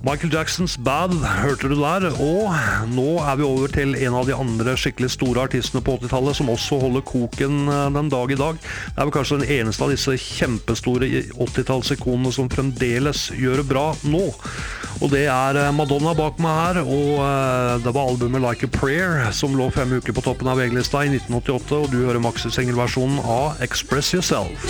Michael Jacksons Bad hørte du der, og nå vi over til en av de andre skikkelig store artistene på 80-tallet som også holder koken den dag i dag. Det vel kanskje den eneste av disse kjempestore 80-tallsikonene som fremdeles gjør det bra nå. Og det Madonna bak meg her, og det var albumet Like a Prayer som lå 5 uker på toppen av VG-lista i 1988, og du hører Maxi Sengel-versjonen av Express Yourself.